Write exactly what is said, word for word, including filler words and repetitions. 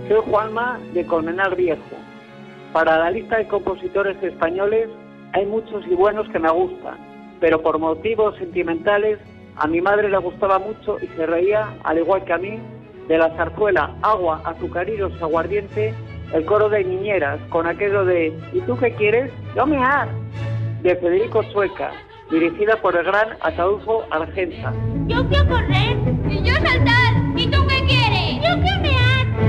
Soy Juanma de Colmenar Viejo. Para la lista de compositores españoles hay muchos y buenos que me gustan, pero por motivos sentimentales a mi madre le gustaba mucho y se reía, al igual que a mí, de la zarzuela Agua, Azucaritos y Aguardiente, el coro de niñeras, con aquello de ¿y tú qué quieres? ¡Yo mear! De Federico Chueca, dirigida por el gran Ataulfo Argenta. Yo quiero correr, y yo saltar, ¿y tú qué quieres? Yo quiero